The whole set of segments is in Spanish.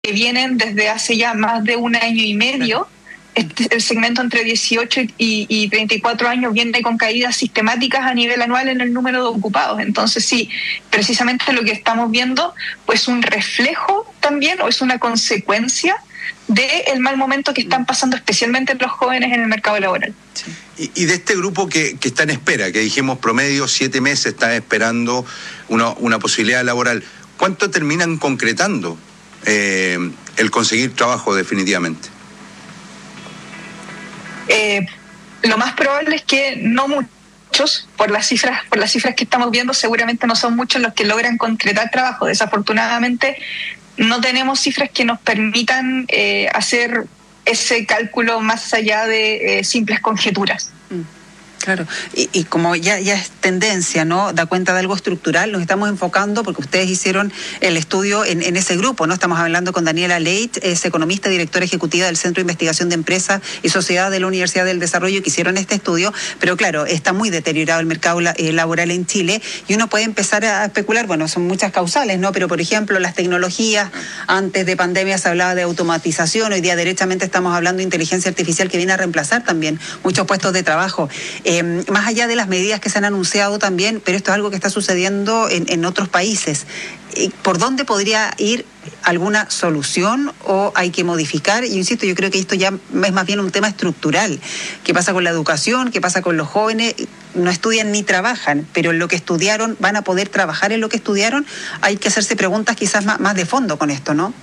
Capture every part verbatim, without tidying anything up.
que vienen desde hace ya más de un año y medio. Este, el segmento entre dieciocho y, y treinta y cuatro años viene con caídas sistemáticas a nivel anual en el número de ocupados. Entonces sí, precisamente lo que estamos viendo pues un reflejo también, o es una consecuencia del mal momento que están pasando especialmente los jóvenes en el mercado laboral. Sí. Y, y de este grupo que, que está en espera, que dijimos promedio siete meses está esperando una, una posibilidad laboral, ¿cuánto terminan concretando eh, el conseguir trabajo definitivamente? Eh, lo más probable es que no muchos, por las cifras, por las cifras que estamos viendo, seguramente no son muchos los que logran concretar trabajo. Desafortunadamente, no tenemos cifras que nos permitan eh, hacer ese cálculo más allá de eh, simples conjeturas. Mm. Claro, y, y como ya, ya es tendencia, ¿no? Da cuenta de algo estructural, nos estamos enfocando porque ustedes hicieron el estudio en, en ese grupo, ¿no? Estamos hablando con Daniela Leit, es economista, directora ejecutiva del Centro de Investigación de Empresas y Sociedad de la Universidad del Desarrollo, que hicieron este estudio, pero claro, está muy deteriorado el mercado eh, laboral en Chile y uno puede empezar a especular, bueno, son muchas causales, ¿no? Pero por ejemplo, las tecnologías, antes de pandemia se hablaba de automatización, hoy día derechamente estamos hablando de inteligencia artificial que viene a reemplazar también muchos puestos de trabajo. Eh, más allá de las medidas que se han anunciado también, pero esto es algo que está sucediendo en, en otros países. ¿Por dónde podría ir alguna solución o hay que modificar? Y insisto, yo creo que esto ya es más bien un tema estructural. ¿Qué pasa con la educación? ¿Qué pasa con los jóvenes? No estudian ni trabajan, pero en lo que estudiaron, ¿van a poder trabajar en lo que estudiaron? Hay que hacerse preguntas quizás más, más de fondo con esto, ¿no?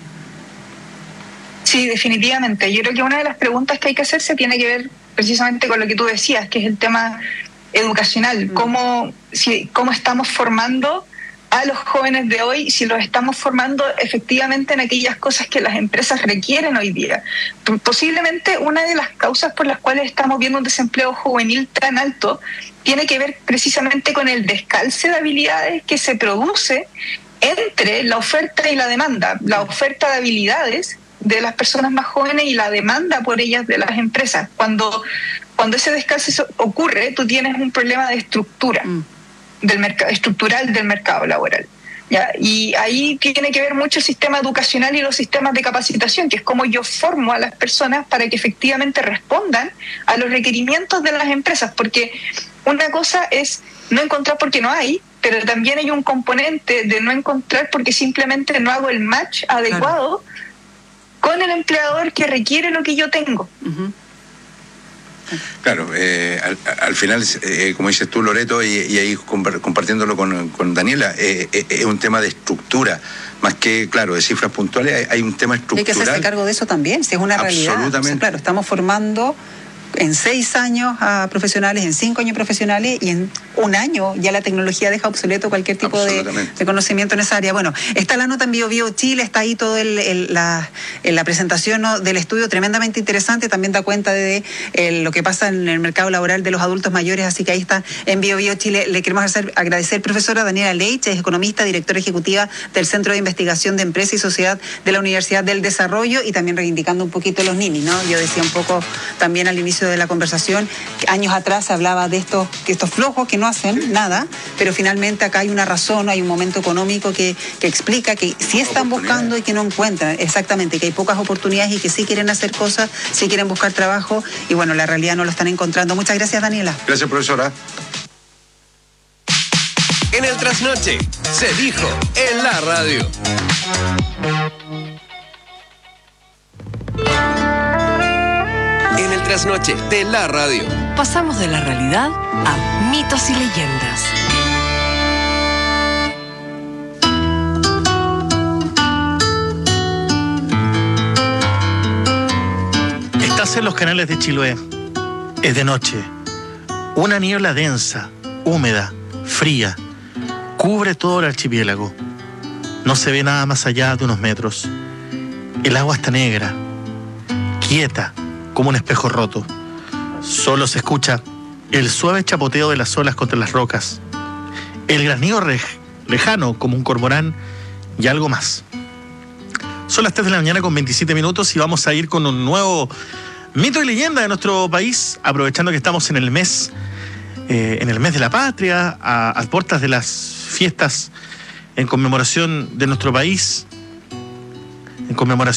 Sí, definitivamente. Yo creo que una de las preguntas que hay que hacerse tiene que ver precisamente con lo que tú decías, que es el tema educacional. ¿Cómo, si, cómo estamos formando a los jóvenes de hoy, si los estamos formando efectivamente en aquellas cosas que las empresas requieren hoy día? Posiblemente una de las causas por las cuales estamos viendo un desempleo juvenil tan alto tiene que ver precisamente con el descalce de habilidades que se produce entre la oferta y la demanda. La oferta de habilidades de las personas más jóvenes y la demanda por ellas de las empresas. Cuando, cuando ese descalce ocurre, tú tienes un problema de estructura, mm. del mercado, estructural del mercado laboral. ¿Ya? Y ahí tiene que ver mucho el sistema educacional y los sistemas de capacitación, que es cómo yo formo a las personas para que efectivamente respondan a los requerimientos de las empresas, porque una cosa es no encontrar porque no hay, pero también hay un componente de no encontrar porque simplemente no hago el match adecuado, claro, con el empleador que requiere lo que yo tengo. Uh-huh. Claro, eh, al, al final, eh, como dices tú, Loreto, y, y ahí compartiéndolo con, con Daniela, eh, eh, es un tema de estructura, más que, claro, de cifras puntuales, hay, hay un tema estructural. Hay que hacerse cargo de eso también, si es una realidad. Absolutamente. O sea, claro, estamos formando en seis años a profesionales, en cinco años profesionales, y en un año ya la tecnología deja obsoleto cualquier tipo de, de conocimiento en esa área. Bueno, está la nota en Bio Bio Chile, está ahí todo el, el, la, la presentación, ¿no?, del estudio, tremendamente interesante, también da cuenta de, de lo que pasa en el mercado laboral de los adultos mayores, así que ahí está en Bio Bio Chile. Le queremos hacer, agradecer, profesora Daniela Leit, es economista, directora ejecutiva del Centro de Investigación de Empresa y Sociedad de la Universidad del Desarrollo, y también reivindicando un poquito los ninis, ¿no? Yo decía un poco también al inicio de la conversación, años atrás se hablaba de estos, que estos flojos que no hacen nada, pero finalmente acá hay una razón, hay un momento económico que, que explica que sí están buscando y que no encuentran, exactamente, que hay pocas oportunidades y que sí quieren hacer cosas, sí quieren buscar trabajo, y bueno, la realidad no lo están encontrando. Muchas gracias, Daniela. Gracias, profesora. En el Trasnoche se dijo en la radio. En el Trasnoche de la radio. Pasamos de la realidad a mitos y leyendas. Estás en los canales de Chiloé. Es de noche. Una niebla densa, húmeda, fría, cubre todo el archipiélago. No se ve nada más allá de unos metros. El agua está negra, quieta, como un espejo roto. Solo se escucha el suave chapoteo de las olas contra las rocas, el graznido lejano como un cormorán y algo más. Son las tres de la mañana con veintisiete minutos y vamos a ir con un nuevo mito y leyenda de nuestro país, aprovechando que estamos en el mes, eh, en el mes de la patria, a, a puertas de las fiestas en conmemoración de nuestro país, en conmemoración